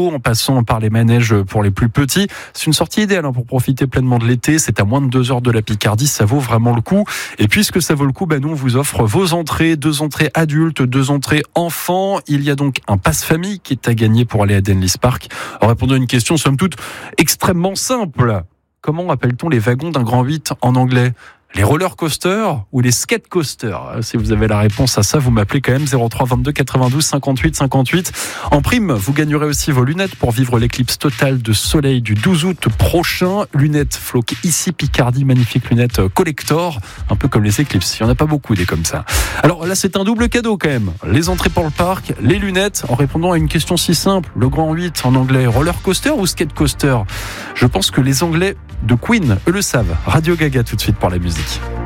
vélo, en passant par les manèges pour les plus petits. C'est une sortie idéale pour profiter pleinement de l'été. C'est à moins de 2 heures de la Picardie, ça vaut vraiment le coup. Et puisque ça vaut le coup, nous on vous offre vos entrées, 2 entrées adultes, 2 entrées enfants. Il y a donc un passe-famille qui est à gagner pour aller à Denlis Park. En répondant à une question somme toute extrêmement simple. Comment appelle-t-on les wagons d'un grand 8 en anglais ? Les roller coasters ou les skate coasters? Si vous avez la réponse à ça, vous m'appelez quand même 03 22 92 58 58. En prime, vous gagnerez aussi vos lunettes pour vivre l'éclipse totale de soleil du 12 août prochain. Lunettes Flock ici Picardie, magnifiques lunettes collector, un peu comme les éclipses. Il n'y en a pas beaucoup des comme ça. Alors là, c'est un double cadeau quand même. Les entrées pour le parc, les lunettes, en répondant à une question si simple. Le grand 8 en anglais, roller coaster ou skate coaster? Je pense que les Anglais de Queen, eux le savent. Radio Gaga tout de suite pour la musique.